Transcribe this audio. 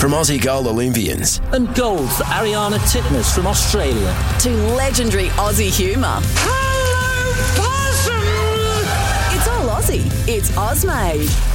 From Aussie gold Olympians and gold for Ariana Titmus from Australia. To legendary Aussie humour. Hello, possum! It's all Aussie. It's Ozmade.